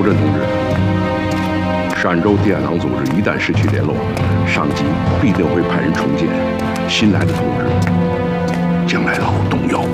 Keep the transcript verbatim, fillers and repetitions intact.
震同志，陕州地下党组织一旦失去联络，上级必定会派人重建。新来的同志将来劳动有